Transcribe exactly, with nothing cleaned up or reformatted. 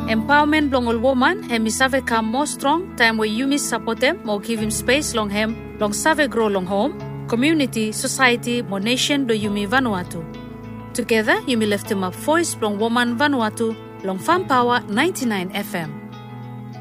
Empowerment long all woman hemi save come more strong time where you miss support them more give him space long hem long save grow long home community society more nation do you me Vanuatu. Together you me lift him up voice long woman Vanuatu long Farm Power ninety-nine F M.